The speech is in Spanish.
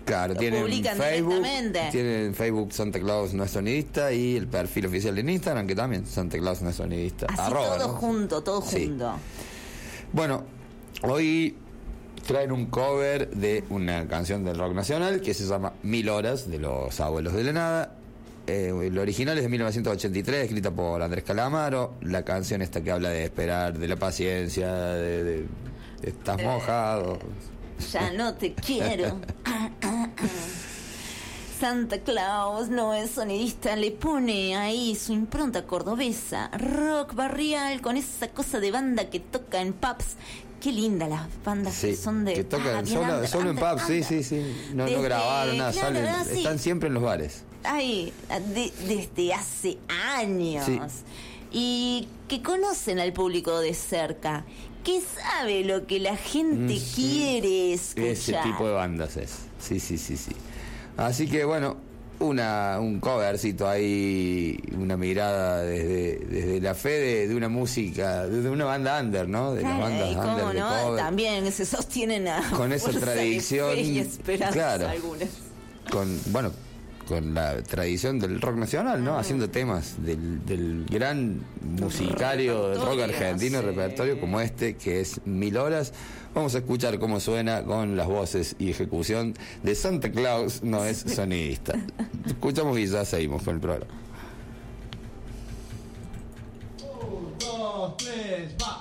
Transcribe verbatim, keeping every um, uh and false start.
Claro, lo tienen publican Facebook, directamente. tienen Facebook Santa Claus no es sonidista y el perfil oficial en Instagram que también Santa Claus no es sonidista. Así Arroba, todo ¿no? junto, todo Sí. junto. Bueno, hoy traen un cover de una canción del rock nacional que se llama Mil Horas, de los Abuelos de la Nada. Eh, el original es de mil novecientos ochenta y tres, escrita por Andrés Calamaro. La canción esta que habla de esperar, de la paciencia, de, de, de estás mojado. Ya no te quiero. Santa Claus no es sonidista, le pone ahí su impronta cordobesa, rock barrial, con esa cosa de banda que toca en pubs. Qué linda las bandas Sí, que son de... que tocan ah, bien solo, under, solo en under, pubs, sí, under. sí, sí. No, Desde- no grabaron nada, claro, salen, ah, sí. están siempre en los bares. Ay, de- desde hace años. Sí. Y que conocen al público de cerca, que sabe lo que la gente Mm, quiere escuchar. Ese tipo de bandas es. Sí, sí, sí, sí. Así que bueno, una un covercito ahí, una mirada desde, desde la fe de, de una música, desde una banda under, ¿no? De las Claro, bandas y cómo under de no, cover. también se sostienen a Con esa fuerza de tradición, fe y esperanza claro. algunas. Con, bueno, con la tradición del rock nacional, ¿no? Ah. Haciendo temas del, del gran musicario del rock Repertorio, argentino, sí. repertorio como este, que es Mil Horas. Vamos a escuchar cómo suena con las voces y ejecución de Santa Claus no es sonidista. Escuchamos y ya seguimos con el programa. Un, dos, tres, va.